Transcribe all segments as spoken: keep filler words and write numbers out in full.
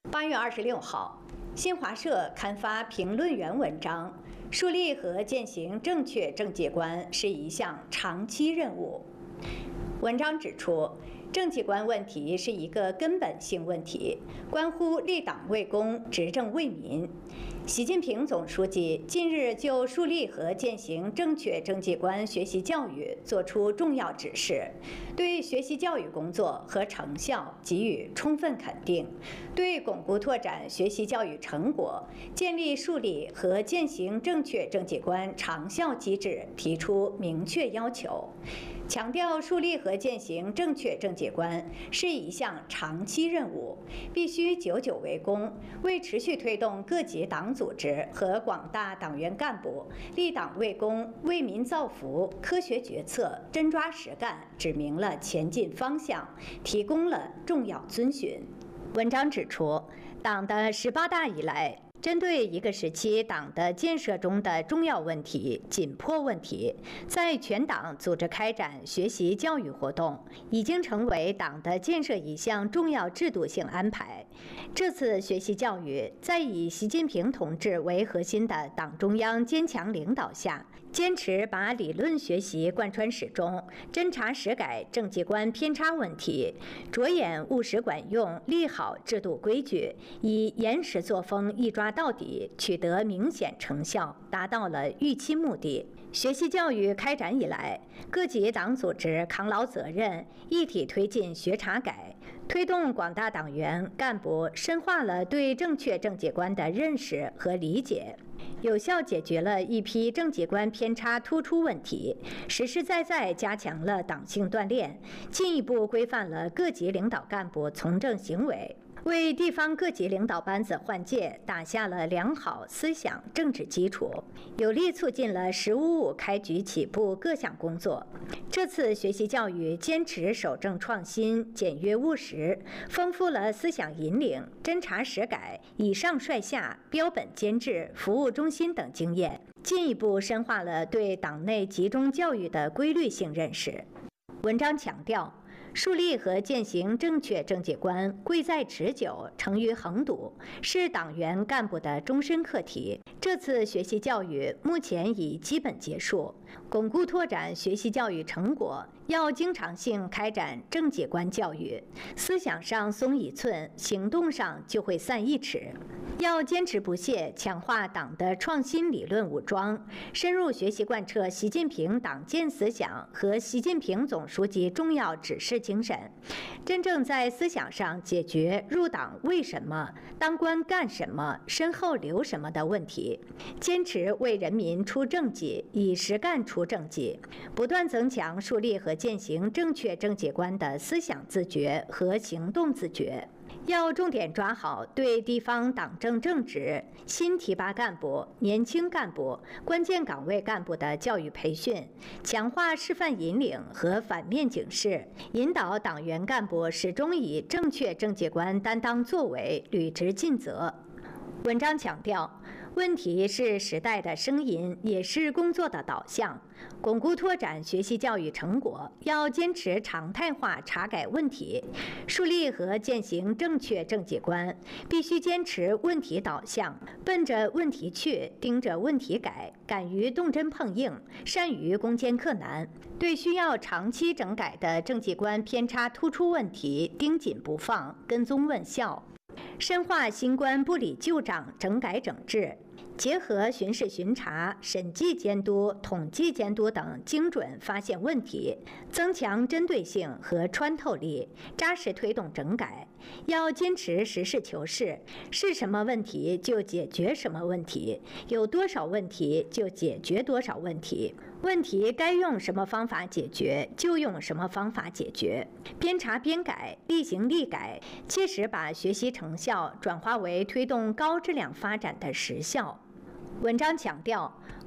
八月二十六号，新华社刊发评论员文章：树立和践行正确政界观是一项长期任务。文章指出，政绩观问题是一个根本性问题，关乎立党为公、执政为民。习近平总书记近日就树立和践行正确政绩观学习教育作出重要指示，对学习教育工作和成效给予充分肯定，对巩固拓展学习教育成果、建立树立和践行正确政绩观长效机制提出明确要求。强调树立和践行正确政界观是一项长期任务，必须久久为功，为持续推动各级党组织和广大党员干部立党为公、为民造福、科学决策、真抓实干指明了前进方向，提供了重要遵循。文章指出，党的十八大以来，针对一个时期党的建设中的重要问题、紧迫问题，在全党组织开展学习教育活动，已经成为党的建设一项重要制度性安排。这次学习教育在以习近平同志为核心的党中央坚强领导下，坚持把理论学习贯穿始终，真查实改政绩观偏差问题，着眼务实管用，立好制度规矩，以严实作风一抓到底，取得明显成效，达到了预期目的。学习教育开展以来，各级党组织扛牢责任，一体推进学查改，推动广大党员干部深化了对正确政绩观的认识和理解，有效解决了一批政绩观偏差突出问题，实实在在加强了党性锻炼，进一步规范了各级领导干部从政行为，为地方各级领导班子换届打下了良好思想政治基础，有力促进了“十五五”开局起步各项工作。这次学习教育坚持守正创新、简约务实，丰富了思想引领、真查实改、以上率下、标本兼治、服务中心等经验，进一步深化了对党内集中教育的规律性认识。文章强调，树立和践行正确政绩观，贵在持久，成于恒笃，是党员干部的终身课题。这次学习教育目前已基本结束，巩固拓展学习教育成果，要经常性开展政绩观教育，思想上松一寸，行动上就会散一尺。要坚持不懈强化党的创新理论武装，深入学习贯彻习近平党建思想和习近平总书记重要指示精神，真正在思想上解决入党为什么、当官干什么、身后留什么的问题，坚持为人民出政绩，以实干出政绩，不断增强树立和践行正确政绩观的思想自觉和行动自觉。要重点抓好对地方党政正职、新提拔干部、年轻干部、关键岗位干部的教育培训，强化示范引领和反面警示，引导党员干部始终以正确政绩观担当作为，履职尽责。文章强调，问题是时代的声音，也是工作的导向。巩固拓展学习教育成果，要坚持常态化查改问题，树立和践行正确政绩观，必须坚持问题导向，奔着问题去，盯着问题改，敢于动真碰硬，善于攻坚克难，对需要长期整改的政绩观偏差突出问题盯紧不放，跟踪问效。深化新官不理旧账整改整治，结合巡视巡查、审计监督、统计监督等精准发现问题，增强针对性和穿透力，扎实推动整改。要坚持实事求是，是什么问题就解决什么问题，有多少问题就解决多少问题，问题该用什么方法解决就用什么方法解决，边查边改，力行力改，切实把学习成效转化为推动高质量发展的实效。文章强调，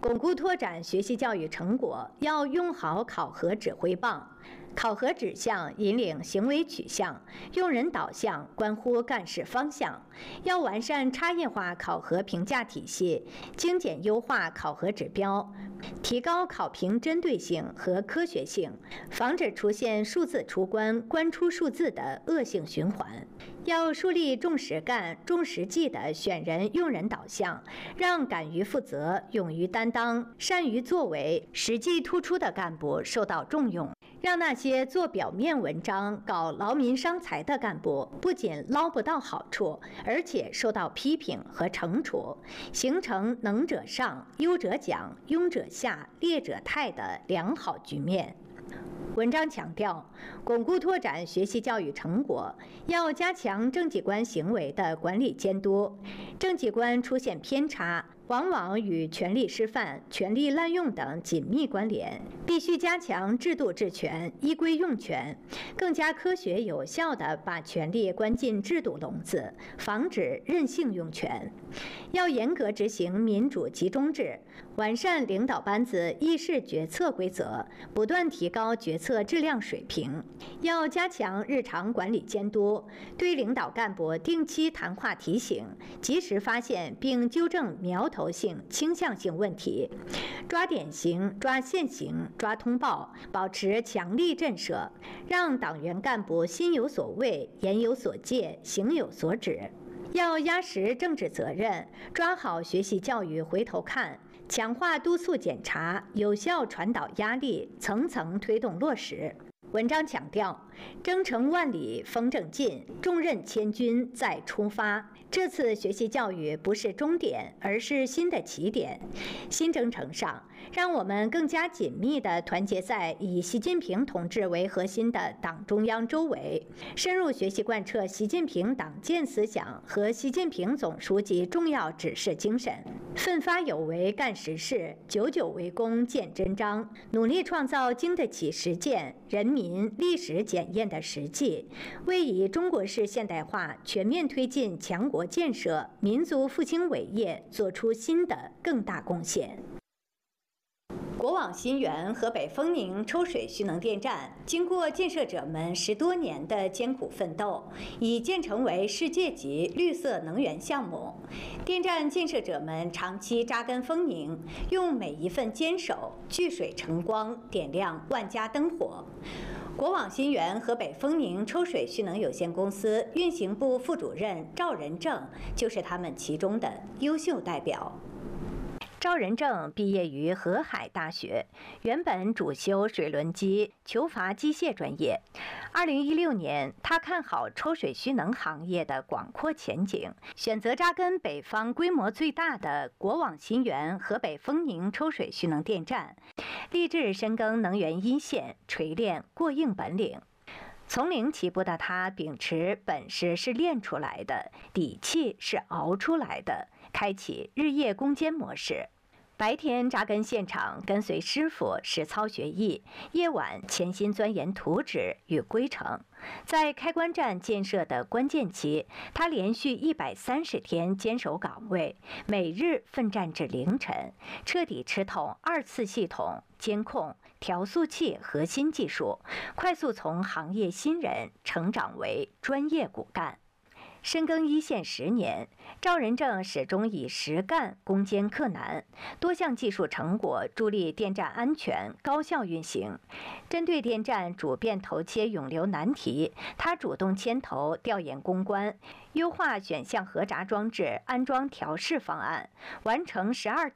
巩固拓展学习教育成果，要用好考核指挥棒。考核指向引领行为取向，用人导向关乎干事方向。要完善差异化考核评价体系，精简优化考核指标，提高考评针对性和科学性，防止出现数字出关、关出数字的恶性循环。要树立重实干、重实际的选人用人导向，让敢于负责、勇于担当、善于作为、实际突出的干部受到重用。让那些做表面文章、搞劳民伤财的干部不仅捞不到好处，而且受到批评和惩处，形成能者上、优者奖、庸者下、劣者汰的良好局面。文章强调，巩固拓展学习教育成果，要加强政绩关行为的管理监督。政绩关出现偏差，往往与权力失范、权力滥用等紧密关联，必须加强制度治权、依规用权，更加科学有效地把权力关进制度笼子，防止任性用权。要严格执行民主集中制，完善领导班子议事决策规则，不断提高决策质量水平。要加强日常管理监督，对领导干部定期谈话提醒，及时发现并纠正苗头性、倾向性问题，抓典型、抓现行、抓通报，保持强力震慑，让党员干部心有所畏、言有所戒、行有所指。要压实政治责任，抓好学习教育回头看，强化督促检查，有效传导压力，层层推动落实。文章强调，征程万里风正劲，重任千钧再出发。这次学习教育不是终点，而是新的起点。新征程上，让我们更加紧密地团结在以习近平同志为核心的党中央周围，深入学习贯彻习近平党建思想和习近平总书记重要指示精神，奋发有为干实事，久久为功见真章，努力创造经得起实践、人民、历史检验的实际，为以中国式现代化全面推进强国建设、民族复兴伟业做出新的更大贡献。国网新源河北丰宁抽水蓄能电站，经过建设者们十多年的艰苦奋斗，已建成为世界级绿色能源项目。电站建设者们长期扎根丰宁，用每一份坚守聚水成光，点亮万家灯火。国网新源河北丰宁抽水蓄能有限公司运行部副主任赵仁正就是他们其中的优秀代表。赵仁正毕业于河海大学，原本主修水轮机、球阀机械专业。二零一六年，他看好抽水蓄能行业的广阔前景，选择扎根北方规模最大的国网新源河北丰宁抽水蓄能电站，立志深耕能源一线，锤炼过硬本领。从零起步的他，秉持本事是练出来的，底气是熬出来的，开启日夜攻坚模式。白天扎根现场，跟随师傅实操学艺；夜晚潜心钻研图纸与规程。在开关站建设的关键期，他连续一百三十天坚守岗位，每日奋战至凌晨，彻底吃透二次系统、监控、调速器核心技术，快速从行业新人成长为专业骨干。深耕一线十年，赵仁正始终以实干攻坚克难，多项技术成果助力电站安全高效运行。针对电站主变头切涌流难题，他主动牵头调研攻关，优化选项核闸装置安装调试方案，完成十二